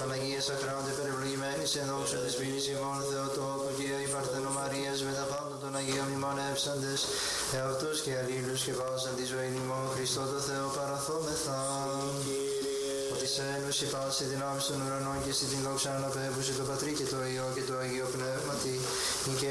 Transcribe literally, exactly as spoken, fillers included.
Παναγίας ακράδε περιβλογημένης εν δόξα της ποινής ημών Θεοτόκου και η Παρθένο Μαρίας με τα πάντα των Αγίων μνημονεύσαντες εαυτούς και αλλήλους και βάσαν τη ζωή ημών Χριστό το Θεό παραθόμεθα. Ότι σε ένωση πάση δυνάμεις των ουρανών και στην δόξα αναπέμπουση το Πατρί και το Υιό και το Αγίο Πνεύματι και